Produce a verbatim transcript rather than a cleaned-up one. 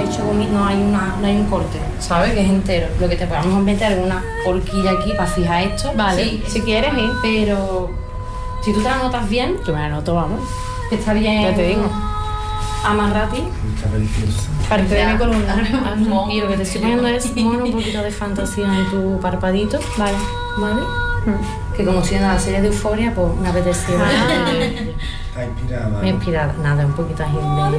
hecho gomi- no hay una, no hay un corte, ¿sabes? Que es entero. Lo que te podemos meter en una horquilla aquí para fijar esto. Vale, sí, si quieres, ¿eh? pero si tú te la notas bien, Yo me la anoto, vamos. está bien. Ya te digo. Amarrati. Parte de mi columna. Y lo que te estoy poniendo es mono un poquito de fantasía en tu parpadito. Vale. ¿Vale? Mm. Que como siendo la serie de Euforia, pues me apetecía. Está inspirada. Me inspirada, nada, un poquito así de